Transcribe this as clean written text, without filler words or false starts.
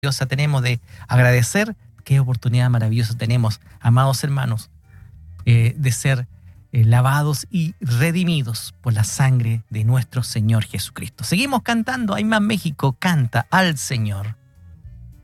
maravillosa tenemos de agradecer, qué oportunidad maravillosa tenemos, amados hermanos, de ser lavados y redimidos por la sangre de nuestro Señor Jesucristo. Seguimos cantando, Hay Más México canta al Señor.